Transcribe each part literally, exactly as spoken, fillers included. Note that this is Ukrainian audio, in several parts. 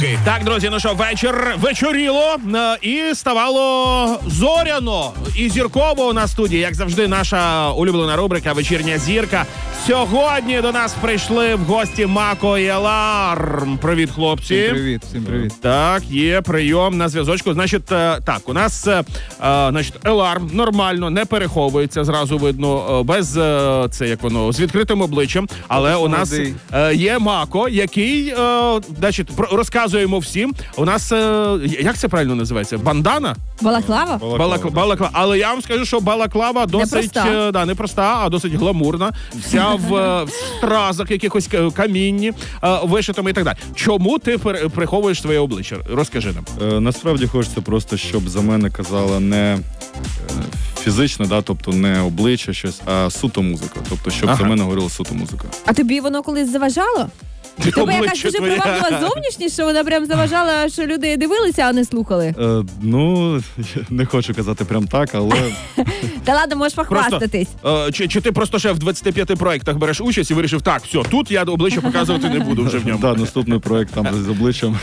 Так, друзі, ну що, вечір вечоріло е, і ставало зоряно і зірково у нас в студії. Як завжди, наша улюблена рубрика «Вечірня зірка». Сьогодні до нас прийшли в гості Мако і Аларм. Привіт, хлопці. Всім привіт, всім привіт. Так, є прийом на зв'язочку. Значить, е, так, у нас е, значить, Аларм нормально, не переховується, зразу видно, е, без, е, це як воно, з відкритим обличчям. Але у нас е, є Мако, який, е, значить, розказує йому всім. У нас, е, як це правильно називається? Бандана? Балаклава? Балаклава. Балаклава. Але я вам скажу, що балаклава досить непроста. Е, да, не проста, а досить гламурна. Вся в, в стразах, якихось камінні, е, вишитому і так далі. Чому ти пер, приховуєш своє обличчя? Розкажи нам. Е, насправді хочеться просто, щоб за мене казала не е, фізично, да, тобто не обличчя щось, а суто музика. Тобто, щоб Ага. за мене говорила суто музика. А тобі воно колись заважало? У тебе якась дуже твоє. приваблива зовнішність, що вона прям заважала, що люди дивилися, а не слухали? Е, ну, не хочу казати прям так, але... Та ладно, можеш похвастатись. Е, чи, чи ти просто ще в двадцяти п'яти проєктах береш участь і вирішив, так, все, тут я обличчя показувати не буду вже в ньому. Так, наступний проєкт там з обличчям.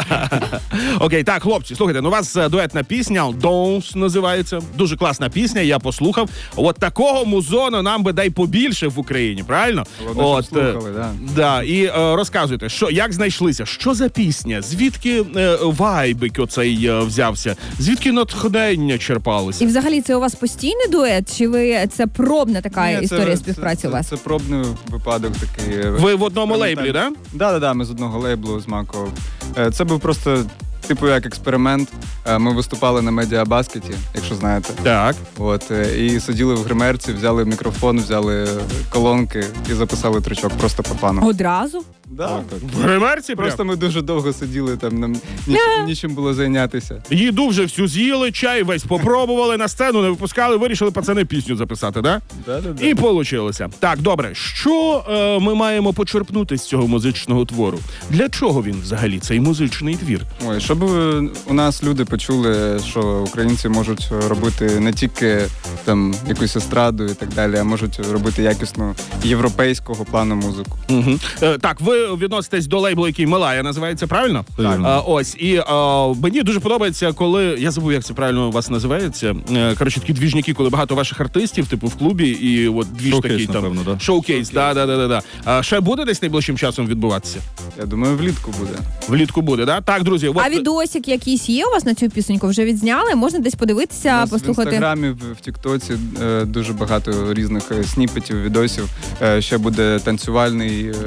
Окей, так, хлопці, слухайте, ну у вас е, дуетна пісня, Dance називається. Дуже класна пісня, я послухав. От такого музону нам би дай побільше в Україні, правильно? Головне, щоб е, слухали, да. Да, і е, розказуйте, що, як знайшлися, що за пісня, звідки е, вайбик оцей е, взявся, звідки натхнення черпалося? І взагалі це у вас постійний дует? Чи ви це пробна така Ні, це- історія це- співпраці це, у вас? Це пробний випадок такий. Ви в одному лейблі, да? Да, да, да, ми з одного лейблу з Мако. Е, Це був просто типу як експеримент. Е, Ми виступали на медіабаскеті, якщо знаєте. Так. От е, і сиділи в гримерці, взяли мікрофон, взяли колонки і записали тричок просто по фану. Одразу? Да. Так, так. В гримерці прям? Просто ми дуже довго сиділи, там нам ніч, нічим було зайнятися. Їду вже всю з'їли, чай весь попробували, на сцену не випускали, вирішили пацани пісню записати, да? Да, да, да. І получилося. Так, добре, що е, ми маємо почерпнути з цього музичного твору? Для чого він взагалі, цей музичний твір? Ой, щоб е, у нас люди почули, що українці можуть робити не тільки там якусь естраду і так далі, а можуть робити якісну європейського плану музику. Угу. Е, так, ви відноситесь до лейблу, який Малая називається, правильно? Так. Е, ось, і е, мені дуже подобається, коли, я забув, як це правильно у вас називається, е, коротше, такі двіжники, коли багато ваших артистів, типу, в клубі, і от двіж Шоукейс, такий там. напевно, да? Шоукейс, да, да, да, да, да. А ще буде десь найближчим часом відбуватися? Я думаю, влітку буде. Влітку буде, да? Так, друзі. От... А відосик якийсь є у вас на цю пісеньку? Вже відзняли? Можна десь подивитися, У нас послухати? В інстаграмі, в, в Тіктоці е, дуже багато різних е, сніпетів, відосів. Е, ще буде танцювальний, е,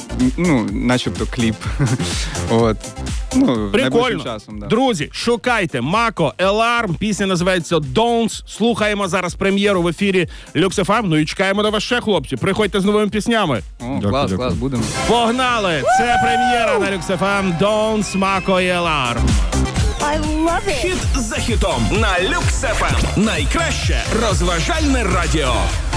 ну, начебто кліп. От. Ну, Прикольно. найближчим часом, да. Друзі, шукайте Мако, Аларм. Пісня називається Dance. Слухаємо зараз прем'єру в ефірі Люкс еф ем. Ну і чекаємо на вас ще, хлопці. Приходьте з новими піснями. О, Дякую, клас, Ну, клас, дякую. Ну, будемо. Погнали! Це прем'єра на Люкс еф ем. Dance, Мако і Аларм. I love it. Хіт за хітом на Люкс еф ем. Найкраще розважальне радіо.